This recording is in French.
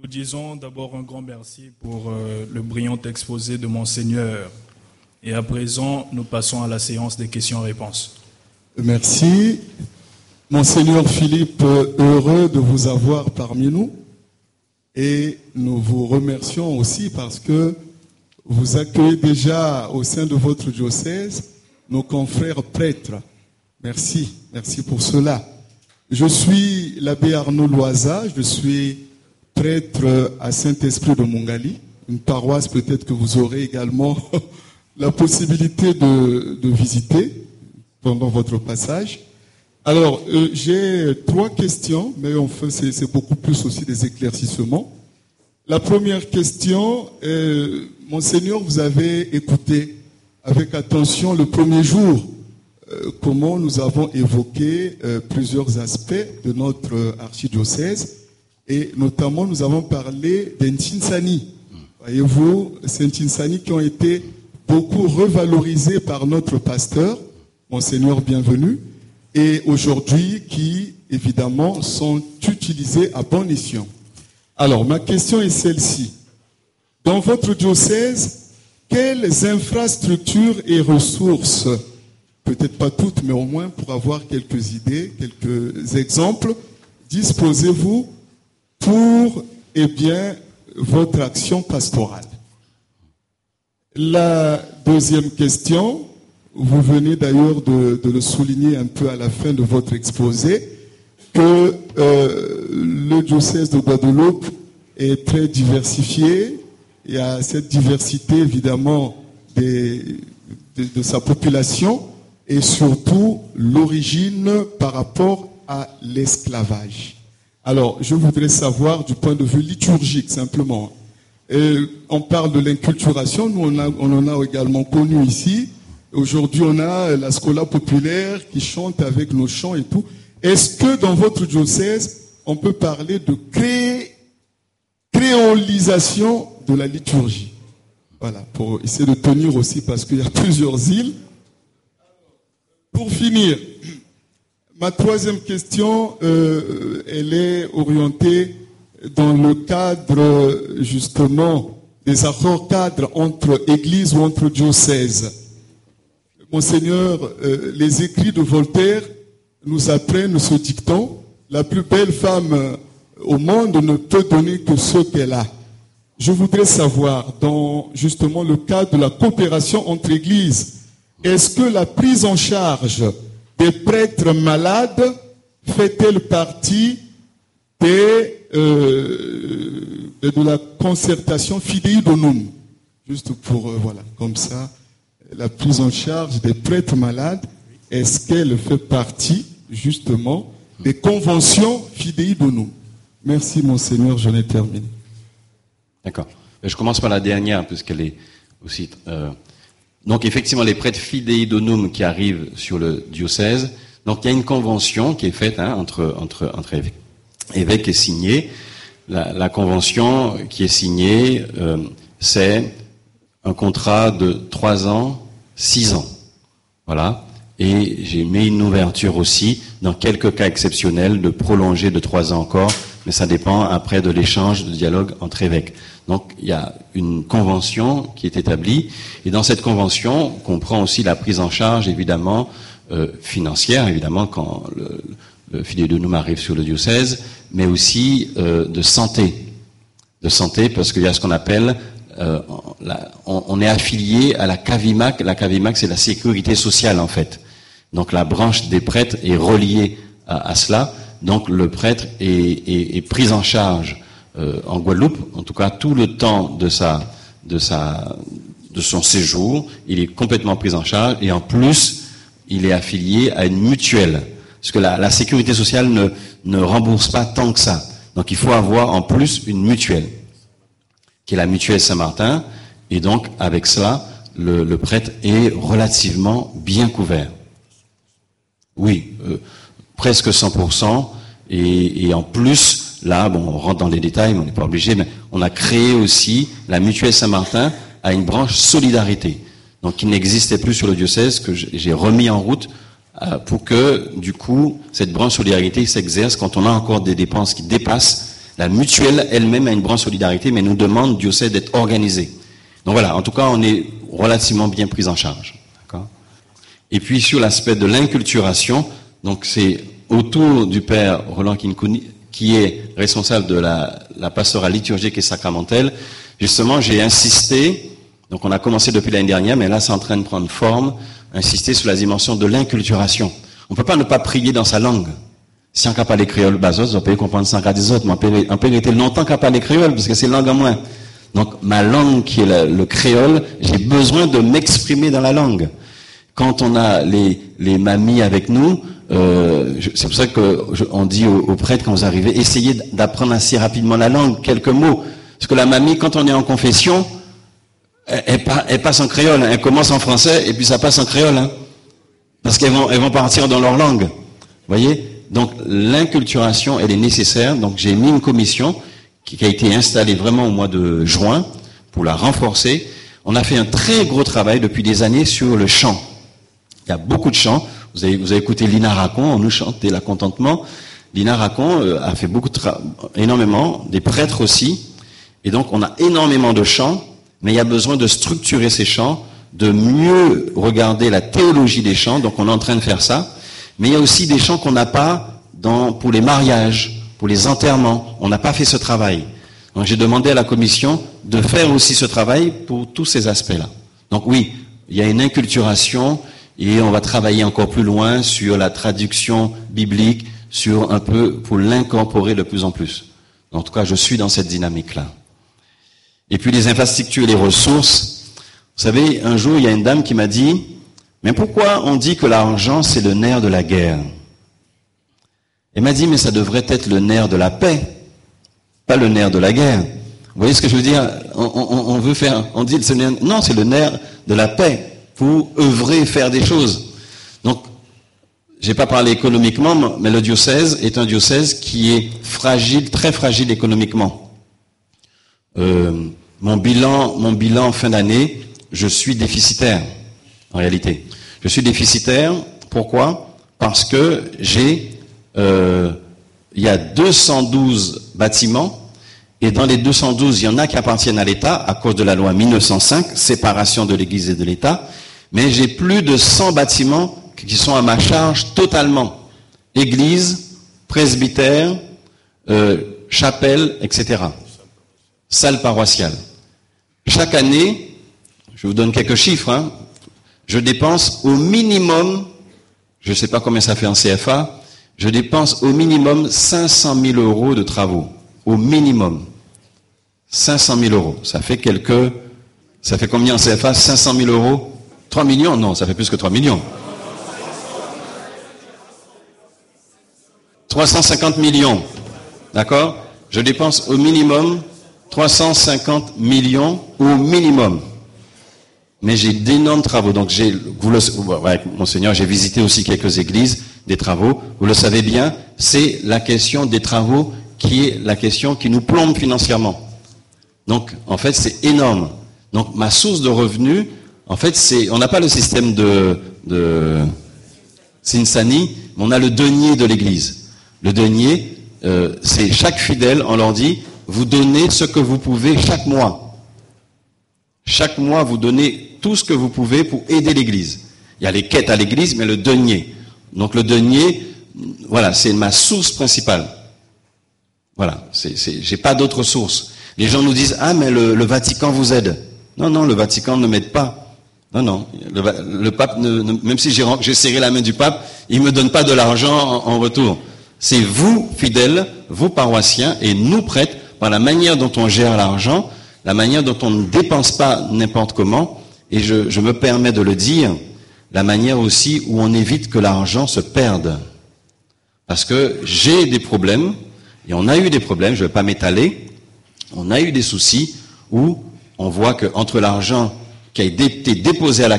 Nous disons d'abord un grand merci pour le brillant exposé de Monseigneur. Et à présent, nous passons à la séance des questions-réponses. Merci. Monseigneur Philippe, heureux de vous avoir parmi nous. Et nous vous remercions aussi parce que vous accueillez déjà au sein de votre diocèse nos confrères prêtres. Merci, merci pour cela. Je suis l'abbé Arnaud Loisa, je suis prêtre à Saint-Esprit de Mongali, une paroisse peut-être que vous aurez également la possibilité de visiter pendant votre passage. Alors, j'ai 3 questions, mais enfin c'est beaucoup plus aussi des éclaircissements. La première question, Monseigneur, vous avez écouté avec attention le premier jour comment nous avons évoqué plusieurs aspects de notre archidiocèse et notamment nous avons parlé des Ntinsani. Voyez-vous, ces Ntinsani qui ont été beaucoup revalorisés par notre pasteur, Monseigneur bienvenu, et aujourd'hui qui évidemment sont utilisés à bon escient. Alors ma question est celle-ci. Dans votre diocèse, quelles infrastructures et ressources, peut-être pas toutes, mais au moins pour avoir quelques idées, quelques exemples, disposez-vous pour, votre action pastorale? La deuxième question, vous venez d'ailleurs de le souligner un peu à la fin de votre exposé, que le diocèse de Guadeloupe est très diversifié. Il y a cette diversité évidemment de sa population et surtout l'origine par rapport à l'esclavage. Alors, je voudrais savoir du point de vue liturgique simplement. On parle de l'inculturation, nous on en a également connu ici. Aujourd'hui, on a la scola populaire qui chante avec nos chants et tout. Est-ce que dans votre diocèse, on peut parler de créolisation de la liturgie? Voilà, pour essayer de tenir aussi, parce qu'il y a plusieurs îles. Pour finir, ma troisième question, elle est orientée dans le cadre, justement, des accords cadres entre églises ou entre diocèses. Monseigneur, les écrits de Voltaire nous apprennent ce dicton: la plus belle femme au monde ne peut donner que ce qu'elle a. Je voudrais savoir, dans justement le cadre de la coopération entre églises, est-ce que la prise en charge des prêtres malades fait-elle partie de la concertation Fidei Donum? Juste pour, voilà, comme ça, la prise en charge des prêtres malades, est-ce qu'elle fait partie, justement, des conventions Fidei Donum? Merci, Monseigneur, j'en ai terminé. D'accord. Je commence par la dernière, puisqu'elle est aussi... Donc, effectivement, les prêtres Fidei Donum qui arrivent sur le diocèse, donc il y a une convention qui est faite entre évêques et signée. La convention qui est signée, c'est un contrat de 3 ans, 6 ans. Voilà. Et j'ai mis une ouverture aussi, dans quelques cas exceptionnels, de prolonger de 3 ans encore, mais ça dépend après de l'échange, de dialogue entre évêques. Donc, il y a une convention qui est établie, et dans cette convention, on comprend aussi la prise en charge, évidemment, financière, évidemment, quand le Fidei Donum arrive sur le diocèse, mais aussi de santé. De santé, parce qu'il y a ce qu'on appelle... on est affilié à la CAVIMAC. La CAVIMAC, c'est la sécurité sociale, en fait. Donc, la branche des prêtres est reliée à cela. Donc, le prêtre est pris en charge en Guadeloupe, en tout cas, tout le temps de son séjour. Il est complètement pris en charge, et en plus, il est affilié à une mutuelle. Parce que la sécurité sociale ne rembourse pas tant que ça. Donc, il faut avoir en plus une mutuelle, qui est la mutuelle Saint-Martin, et donc avec cela, le prêtre est relativement bien couvert. Oui, presque 100%, et en plus, là, bon, on rentre dans les détails, mais on n'est pas obligé, mais on a créé aussi la mutuelle Saint-Martin à une branche solidarité, donc qui n'existait plus sur le diocèse, que j'ai remis en route pour que, du coup, cette branche solidarité s'exerce quand on a encore des dépenses qui dépassent La mutuelle elle-même a une branche solidarité, mais nous demande diocèse d'être organisé. Donc voilà, en tout cas, on est relativement bien pris en charge. D'accord ? Et puis sur l'aspect de l'inculturation, donc c'est autour du père Roland Kinkouni, qui est responsable de la pastorale liturgique et sacramentelle. Justement, j'ai insisté, donc on a commencé depuis l'année dernière, mais là c'est en train de prendre forme, insister sur la dimension de l'inculturation. On ne peut pas ne pas prier dans sa langue. Si on n'a pas les créoles basos, on peut comprendre ça en des autres, mais on peut rester longtemps qu'on n'a pas les créoles, parce que c'est langue en moins. Donc ma langue qui est le créole, j'ai besoin de m'exprimer dans la langue. Quand on a les mamies avec nous, c'est pour ça qu'on dit aux prêtres quand vous arrivez, essayez d'apprendre assez rapidement la langue, quelques mots. Parce que la mamie, quand on est en confession, elle passe en créole, elle commence en français et puis ça passe en créole, hein, parce qu'elles vont partir dans leur langue. Vous voyez ? Donc l'inculturation, elle est nécessaire. Donc j'ai mis une commission qui a été installée vraiment au mois de juin pour la renforcer. On a fait un très gros travail depuis des années sur le chant. Il y a beaucoup de chants. Vous avez écouté Lina Racon, on nous chantait la contentement. Lina Racon a fait énormément, des prêtres aussi. Et donc on a énormément de chants, mais il y a besoin de structurer ces chants, de mieux regarder la théologie des chants. Donc on est en train de faire ça. Mais il y a aussi des chants qu'on n'a pas pour les mariages, pour les enterrements. On n'a pas fait ce travail. Donc j'ai demandé à la commission de faire aussi ce travail pour tous ces aspects-là. Donc oui, il y a une inculturation et on va travailler encore plus loin sur la traduction biblique, sur un peu pour l'incorporer de plus en plus. En tout cas, je suis dans cette dynamique-là. Et puis les infrastructures et les ressources. Vous savez, un jour, il y a une dame qui m'a dit, mais pourquoi on dit que l'argent, c'est le nerf de la guerre? Elle m'a dit, mais ça devrait être le nerf de la paix, pas le nerf de la guerre. Vous voyez ce que je veux dire? On dit, non, c'est le nerf de la paix, pour œuvrer, faire des choses. Donc, j'ai pas parlé économiquement, mais le diocèse est un diocèse qui est fragile, très fragile économiquement. Mon bilan en fin d'année, je suis déficitaire. En réalité, je suis déficitaire. Pourquoi? Parce que il y a 212 bâtiments, et dans les 212, il y en a qui appartiennent à l'État à cause de la loi 1905, séparation de l'Église et de l'État. Mais j'ai plus de 100 bâtiments qui sont à ma charge totalement. Église, presbytère, chapelle, etc. Salle paroissiale. Chaque année, je vous donne quelques chiffres, hein, je dépense au minimum, je ne sais pas combien ça fait en CFA, je dépense au minimum 500 000 euros de travaux. Au minimum. 500 000 euros. Ça fait combien en CFA? 500 000 euros? 3 millions? Non, ça fait plus que 3 millions. 350 millions. D'accord? Je dépense au minimum 350 millions au minimum. Mais j'ai d'énormes travaux. Donc Monseigneur, j'ai visité aussi quelques églises, des travaux. Vous le savez bien, c'est la question des travaux qui est la question qui nous plombe financièrement. Donc, en fait, c'est énorme. Donc, ma source de revenus, en fait, on n'a pas le système de Sinsani, mais on a le denier de l'église. Le denier, c'est chaque fidèle, on leur dit, vous donnez ce que vous pouvez chaque mois. Chaque mois, vous donnez tout ce que vous pouvez pour aider l'église. Il y a les quêtes à l'église, mais le denier. Donc le denier, voilà, c'est ma source principale. Voilà, j'ai pas d'autre source. Les gens nous disent, ah, mais le Vatican vous aide. Non, le Vatican ne m'aide pas. Non, le pape, même si j'ai serré la main du pape, il me donne pas de l'argent en retour. C'est vous, fidèles, vous, paroissiens, et nous, prêtres, par la manière dont on gère l'argent, la manière dont on ne dépense pas n'importe comment, et je me permets de le dire, la manière aussi où on évite que l'argent se perde. Parce que j'ai des problèmes, et on a eu des problèmes, je ne vais pas m'étaler, on a eu des soucis où on voit qu'entre l'argent qui a été déposé à la